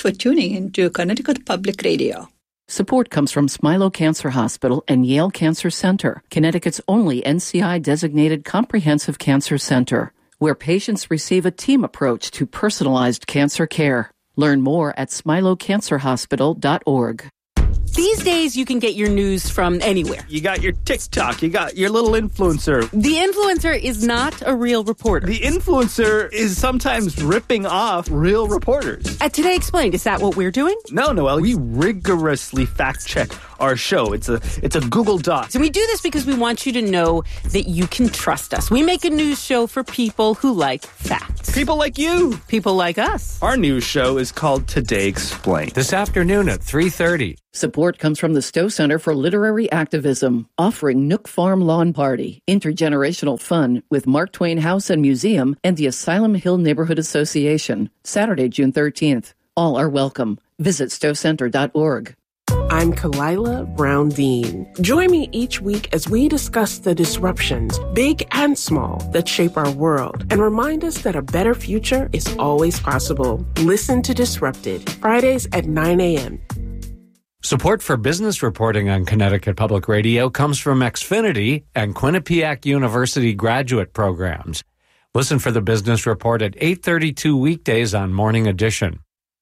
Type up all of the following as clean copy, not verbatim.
for tuning in to Connecticut Public Radio. Support comes from Smilow Cancer Hospital and Yale Cancer Center, Connecticut's only NCI-designated comprehensive cancer center, where patients receive a team approach to personalized cancer care. Learn more at smilowcancerhospital.org. These days, you can get your news from anywhere. You got your TikTok. You got your little influencer. The influencer is not a real reporter. The influencer is sometimes ripping off real reporters. At Today Explained, is that what we're doing? No, Noelle. We rigorously fact-check our show. It's a Google Doc. So we do this because we want you to know that you can trust us. We make a news show for people who like facts. People like you. People like us. Our news show is called Today Explained. This afternoon at 3:30. Support comes from the Stowe Center for Literary Activism, offering Nook Farm Lawn Party, intergenerational fun with Mark Twain House and Museum and the Asylum Hill Neighborhood Association, Saturday, June 13th. All are welcome. Visit stowcenter.org. I'm Kalila Brown Dean. Join me each week as we discuss the disruptions, big and small, that shape our world and remind us that a better future is always possible. Listen to Disrupted, Fridays at 9 a.m. Support for business reporting on Connecticut Public Radio comes from Xfinity and Quinnipiac University graduate programs. Listen for the business report at 8:32 weekdays on Morning Edition.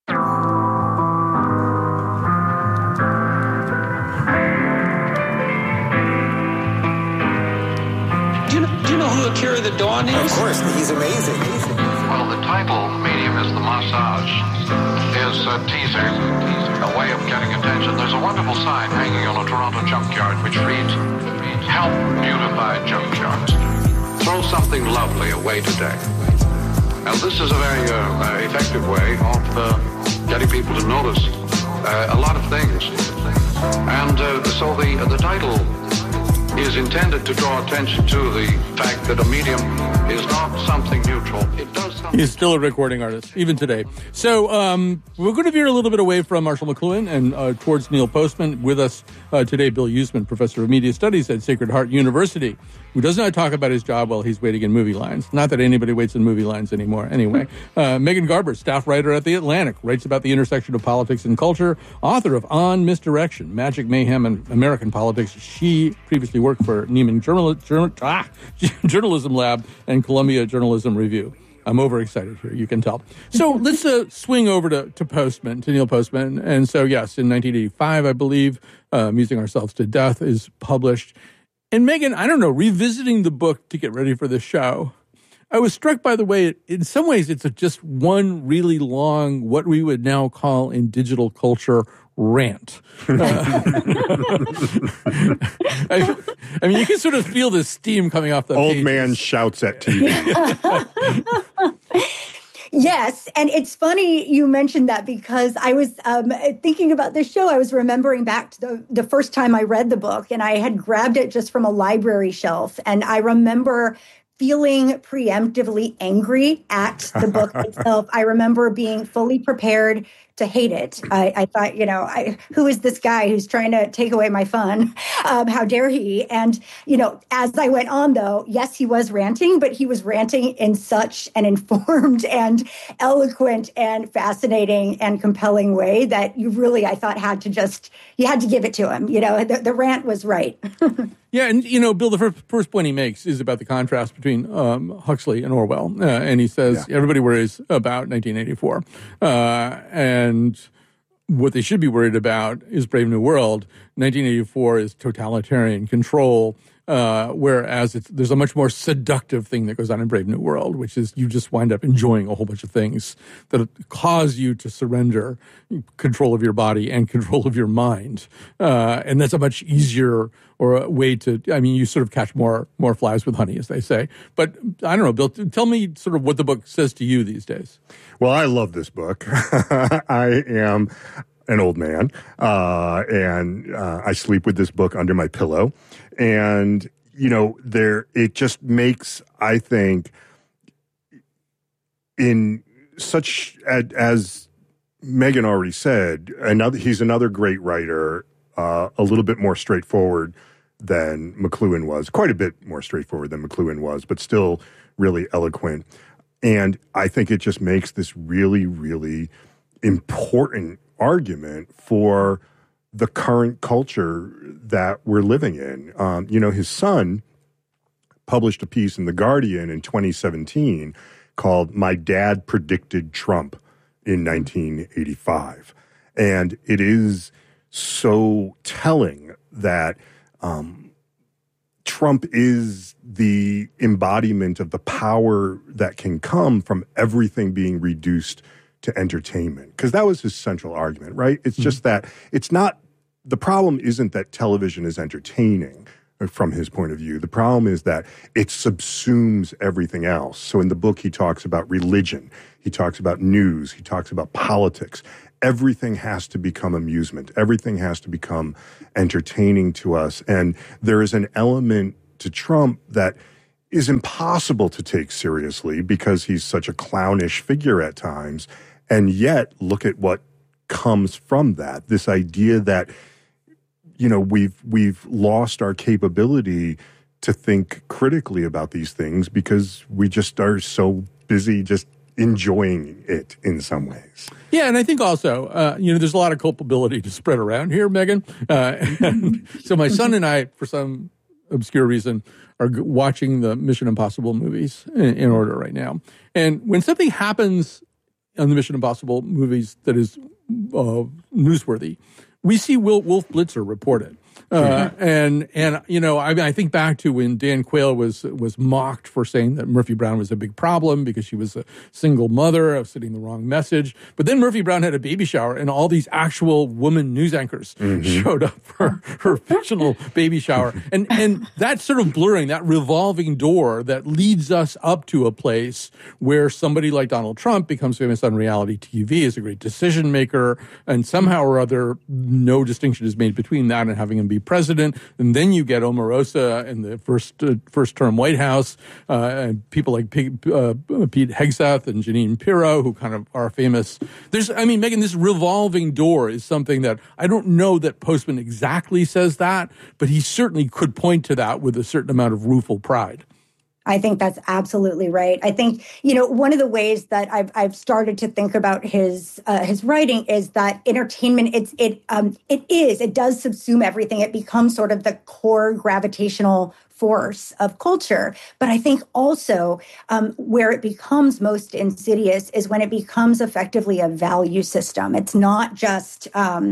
Do you know who Akira the Dawn is? Of course, he's amazing. Well, the title medium is the massage. Is a teaser, a way of getting attention. There's a wonderful sign hanging on a Toronto junkyard which reads, "Help beautify junkyards. Throw something lovely away today." Now, this is a very effective way of getting people to notice a lot of things. And so the title is intended to draw attention to the fact that a medium is not something neutral. It does something. He's still a recording artist, even today. So we're going to veer a little bit away from Marshall McLuhan and towards Neil Postman. With us today, Bill Usman, professor of media studies at Sacred Heart University, who does not talk about his job while he's waiting in movie lines. Not that anybody waits in movie lines anymore. Anyway, Megan Garber, staff writer at The Atlantic, writes about the intersection of politics and culture, author of On Misdirection, Magic, Mayhem, and American Politics. She previously worked for Neiman Journalism Lab and Columbia Journalism Review. I'm overexcited here, you can tell. So let's swing over to Postman, to Neil Postman. And so, yes, in 1985, I believe, Amusing Ourselves to Death is published. And Megan, I don't know, revisiting the book to get ready for the show, I was struck by the way, in some ways, it's just one really long, what we would now call in digital culture, rant. I mean, you can sort of feel the steam coming off the Old pages. Man shouts at TV. Yes, and it's funny you mentioned that because I was thinking about this show. I was remembering back to the first time I read the book, and I had grabbed it just from a library shelf, and I remember feeling preemptively angry at the book itself. I remember being fully prepared to hate it. I thought, who is this guy who's trying to take away my fun? How dare he? And, as I went on, though, yes, he was ranting, but he was ranting in such an informed and eloquent and fascinating and compelling way that you really, I thought, you had to give it to him. The rant was right. Yeah, and, Bill, the first point he makes is about the contrast between Huxley and Orwell. And he says everybody worries about 1984. And what they should be worried about is Brave New World. 1984 is totalitarian control, whereas there's a much more seductive thing that goes on in Brave New World, which is you just wind up enjoying a whole bunch of things that cause you to surrender control of your body and control of your mind. And that's a much easier way you sort of catch more flies with honey, as they say. But I don't know, Bill, tell me sort of what the book says to you these days. Well, I love this book. I am an old man, and I sleep with this book under my pillow. And, it just makes, I think, in such, as Megan already said, he's another great writer, a little bit more straightforward than McLuhan was, quite a bit more straightforward than McLuhan was, but still really eloquent. And I think it just makes this really, really important argument for the current culture that we're living in. His son published a piece in The Guardian in 2017 called "My Dad Predicted Trump" in 1985. And it is so telling that Trump is the embodiment of the power that can come from everything being reduced to entertainment. Because that was his central argument, right? It's just that the problem isn't that television is entertaining from his point of view. The problem is that it subsumes everything else. So in the book, he talks about religion. He talks about news. He talks about politics. Everything has to become amusement. Everything has to become entertaining to us. And there is an element to Trump that is impossible to take seriously because he's such a clownish figure at times. And yet, look at what comes from that. This idea that, we've lost our capability to think critically about these things because we just are so busy just enjoying it in some ways. Yeah, and I think also, there's a lot of culpability to spread around here, Megan. So my son and I, for some obscure reason, are watching the Mission Impossible movies in order right now. And when something happens on the Mission Impossible movies that is newsworthy, we see Wolf Blitzer report it. I think back to when Dan Quayle was mocked for saying that Murphy Brown was a big problem because she was a single mother, sending the wrong message. But then Murphy Brown had a baby shower, and all these actual woman news anchors showed up for her fictional baby shower. And that sort of blurring, that revolving door that leads us up to a place where somebody like Donald Trump becomes famous on reality TV as a great decision maker, and somehow or other, no distinction is made between that and having him be president. And then you get Omarosa in the first term White House, and people like Pete Hegseth and Jeanine Pirro, who kind of are famous. Megan, this revolving door is something that I don't know that Postman exactly says that, but he certainly could point to that with a certain amount of rueful pride. I think that's absolutely right. I think, one of the ways that I've started to think about his writing is that entertainment, it does subsume everything. It becomes sort of the core gravitational force of culture. But I think also where it becomes most insidious is when it becomes effectively a value system. It's not just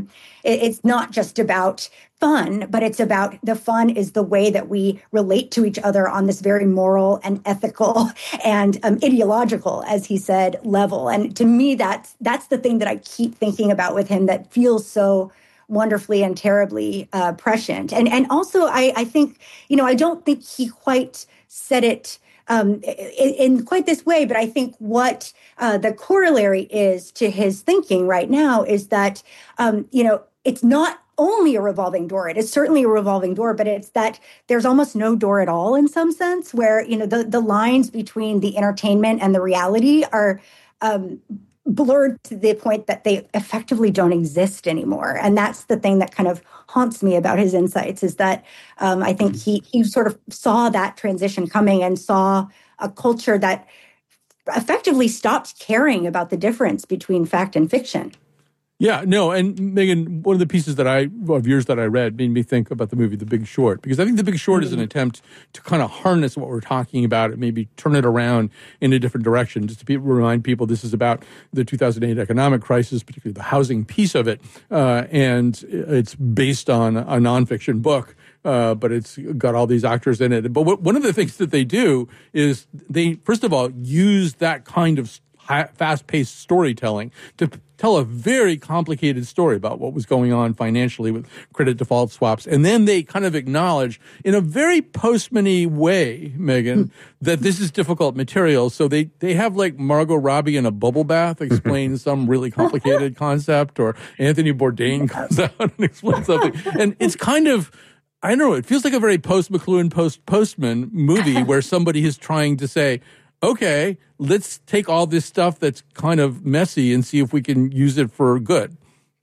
about fun, but it's about the fun is the way that we relate to each other on this very moral and ethical and ideological, as he said, level. And to me, that's the thing that I keep thinking about with him that feels so wonderfully and terribly prescient. And also, I think, I don't think he quite said it in quite this way, but I think what the corollary is to his thinking right now is that, it's not only a revolving door. It is certainly a revolving door, but it's that there's almost no door at all in some sense where, the lines between the entertainment and the reality are blurred to the point that they effectively don't exist anymore. And that's the thing that kind of haunts me about his insights is that I think he sort of saw that transition coming and saw a culture that effectively stopped caring about the difference between fact and fiction. Yeah, no, and Megan, one of the pieces of yours that I read made me think about the movie The Big Short, because I think The Big Short is an attempt to kind of harness what we're talking about and maybe turn it around in a different direction, just to remind people this is about the 2008 economic crisis, particularly the housing piece of it, and it's based on a nonfiction book. But it's got all these actors in it. But one of the things that they do is they, first of all, use that kind of fast-paced storytelling to tell a very complicated story about what was going on financially with credit default swaps. And then they kind of acknowledge in a very Postman-y way, Megan, that this is difficult material. So they have like Margot Robbie in a bubble bath explain some really complicated concept, or Anthony Bourdain comes out and explains something. And it's kind of, I don't know, it feels like a very post-McLuhan, post-Postman movie where somebody is trying to say, okay, let's take all this stuff that's kind of messy and see if we can use it for good.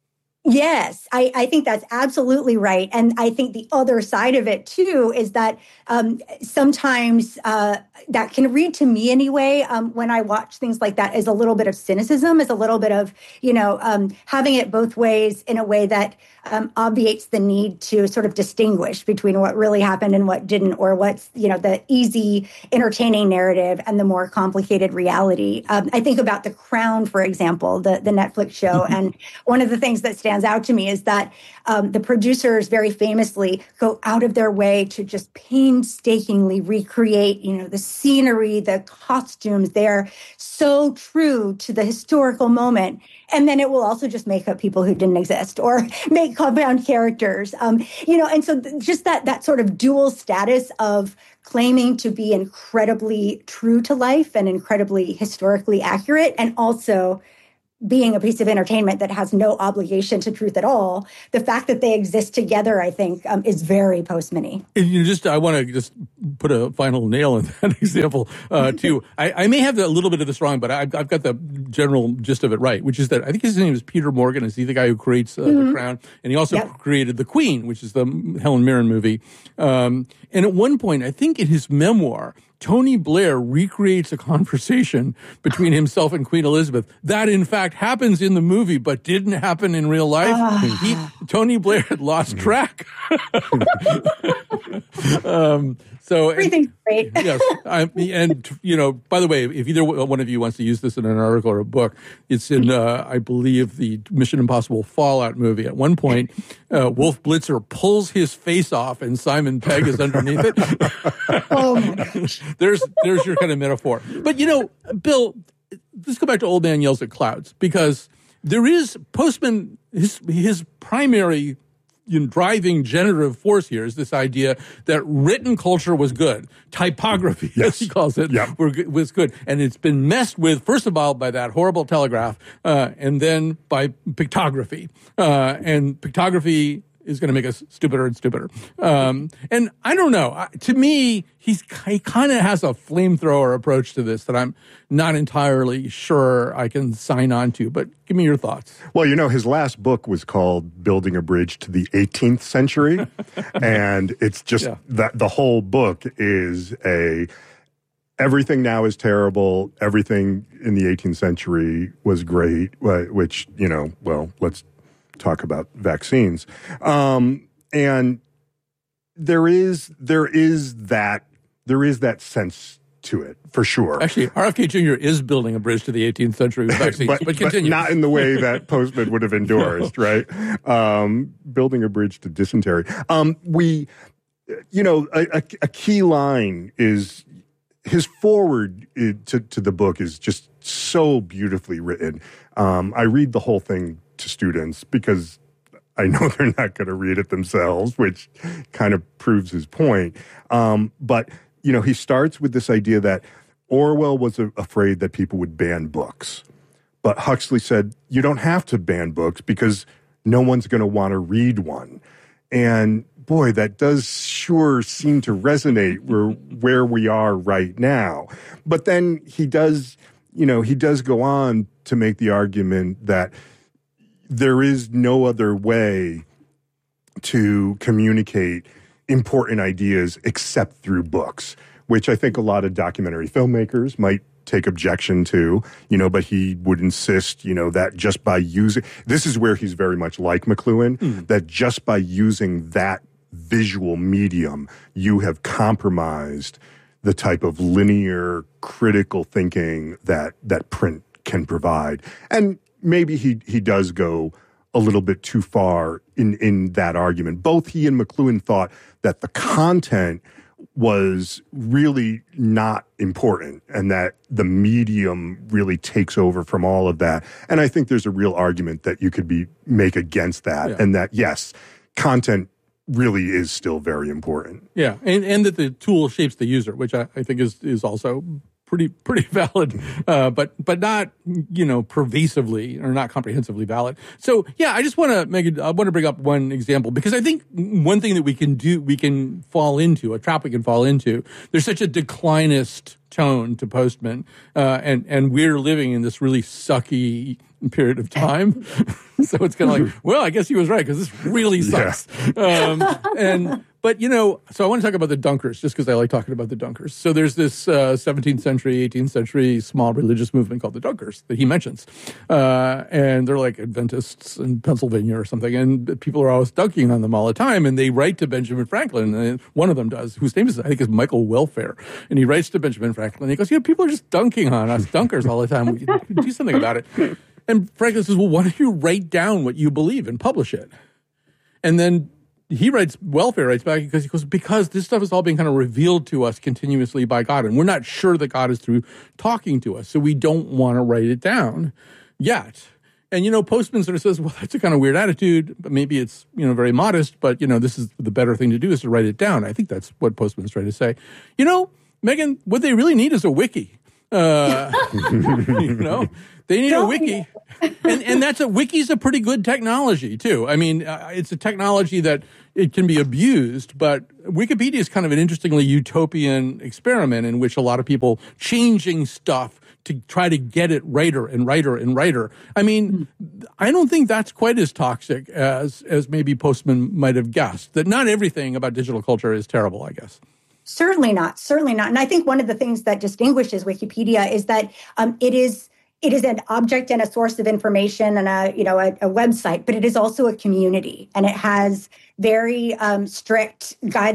Yes, I think that's absolutely right. And I think the other side of it, too, is that sometimes that can read to me anyway, when I watch things like that, as a little bit of cynicism, as a little bit of, having it both ways in a way that obviates the need to sort of distinguish between what really happened and what didn't, or what's, the easy, entertaining narrative and the more complicated reality. I think about The Crown, for example, the Netflix show. And one of the things that stands out to me is that the producers very famously go out of their way to just painstakingly recreate, the scenery, the costumes. They're so true to the historical moment. And then it will also just make up people who didn't exist, or make compound characters, and so just that sort of dual status of claiming to be incredibly true to life and incredibly historically accurate, and also being a piece of entertainment that has no obligation to truth at all. The fact that they exist together, I think, is very Postman-y. I want to just put a final nail in that example, too. I may have a little bit of this wrong, but I've got the general gist of it right, which is that I think his name is Peter Morgan. Is he the guy who creates The Crown? And he also created The Queen, which is the Helen Mirren movie. And at one point, I think in his memoir, Tony Blair recreates a conversation between himself and Queen Elizabeth that, in fact, happens in the movie but didn't happen in real life. Tony Blair had lost track. So everything's great. Yes, and by the way, if either one of you wants to use this in an article or a book, it's in I believe the Mission Impossible Fallout movie. At one point, Wolf Blitzer pulls his face off, and Simon Pegg is underneath it. Oh my gosh! There's your kind of metaphor. But Bill, let's go back to Old Man Yells at Clouds, because there is Postman. His primary driving generative force here is this idea that written culture was good. Typography, as he calls it, was good. And it's been messed with, first of all, by that horrible telegraph, and then by pictography. And pictography is going to make us stupider and stupider. And I don't know. To me, he kind of has a flamethrower approach to this that I'm not entirely sure I can sign on to. But give me your thoughts. Well, his last book was called Building a Bridge to the 18th Century. And it's just that the whole book is everything now is terrible. Everything in the 18th century was great, which, let's talk about vaccines. And there is that sense to it, for sure. Actually, RFK Jr. is building a bridge to the 18th century with vaccines, but continue. But not in the way that Postman would have endorsed, right? Building a bridge to dysentery. A key line is his foreword to the book is just so beautifully written. I read the whole thing to students because I know they're not going to read it themselves, which kind of proves his point. But he starts with this idea that Orwell was afraid that people would ban books. But Huxley said, you don't have to ban books because no one's going to want to read one. And boy, that does sure seem to resonate where we are right now. But then he does go on to make the argument that there is no other way to communicate important ideas except through books, which I think a lot of documentary filmmakers might take objection to, but he would insist, that just by using, this is where he's very much like McLuhan, that just by using that visual medium, you have compromised the type of linear critical thinking that print can provide. And maybe he does go a little bit too far in that argument. Both he and McLuhan thought that the content was really not important and that the medium really takes over from all of that. And I think there's a real argument that you could make against that, and that, yes, content really is still very important. Yeah, and that the tool shapes the user, which I think is also pretty valid, but not pervasively or not comprehensively valid. So yeah, I just want to bring up one example, because I think one thing that we can fall into, a trap we can fall into. There's such a declinist tone to Postman, and we're living in this really sucky period of time. So it's kind of like, well, I guess he was right because this really sucks. Yeah. But, so I want to talk about the Dunkers just because I like talking about the Dunkers. So there's this 17th century, 18th century small religious movement called the Dunkers that he mentions. And they're like Adventists in Pennsylvania or something. And people are always dunking on them all the time. And they write to Benjamin Franklin. And one of them does, whose name is, I think, is Michael Welfare. And he writes to Benjamin Franklin. And he goes, people are just dunking on us Dunkers all the time. We can do something about it. And Franklin says, well, why don't you write down what you believe and publish it? And then Welfare writes back because this stuff is all being kind of revealed to us continuously by God. And we're not sure that God is through talking to us. So we don't want to write it down yet. And, Postman sort of says, well, that's a kind of weird attitude. But maybe it's, very modest. But, this is the better thing to do is to write it down. I think that's what Postman's trying to say. Megan, what they really need is a wiki. They need a wiki. And wiki's a pretty good technology too. I mean, it's a technology that it can be abused, but Wikipedia is kind of an interestingly utopian experiment in which a lot of people changing stuff to try to get it righter and righter and righter. I mean, I don't think that's quite as toxic as maybe Postman might have guessed, that not everything about digital culture is terrible, I guess. Certainly not. And I think one of the things that distinguishes Wikipedia is that it is an object and a source of information and a website, but it is also a community, and it has very strict guidelines